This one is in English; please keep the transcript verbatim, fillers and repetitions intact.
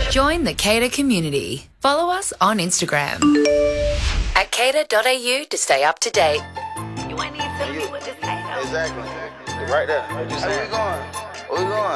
Join the Cater community. Follow us on Instagram at cater dot a u to stay up to date. You ain't even telling me what to say, though. Exactly. Right there. What you saying? Where we going? Where we going?